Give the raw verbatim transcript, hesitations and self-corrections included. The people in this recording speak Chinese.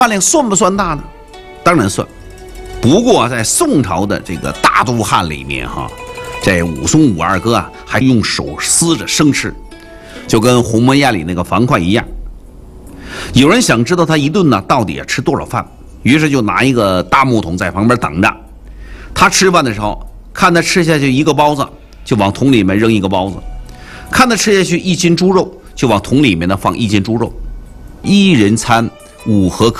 饭量算不算大呢？当然算。不过在宋朝的这个大都汉里面哈，这武松武二哥啊，还用手撕着生吃，就跟《鸿门宴》里那个樊哙一样。有人想知道他一顿呢到底吃多少饭，于是就拿一个大木桶在旁边等着。他吃饭的时候，看他吃下去一个包子，就往桶里面扔一个包子；看他吃下去一斤猪肉，就往桶里面呢放一斤猪肉。一人餐，五合。